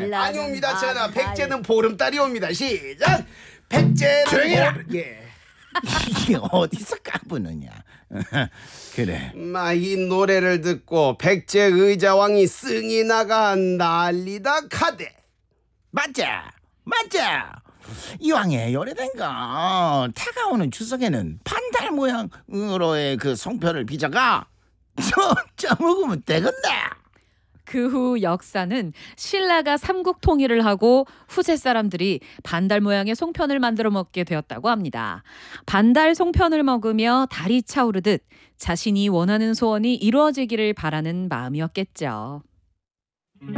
아니옵니다. 전하. 백제는 보름달이 옵니다. 시작. 백제는 조용히 해라. 예. 이게 어디서 까부느냐. 그래. 이 노래를 듣고 백제 의자왕이 승이 나가 난리다 카대. 맞자. 이왕에 오래된 거 다가오는 추석에는 반달 모양으로의 그 송편을 빚어가 쪄먹으면 되겠네. 그 후 역사는 신라가 삼국 통일을 하고 후세 사람들이 반달 모양의 송편을 만들어 먹게 되었다고 합니다. 반달 송편을 먹으며 달이 차오르듯 자신이 원하는 소원이 이루어지기를 바라는 마음이었겠죠.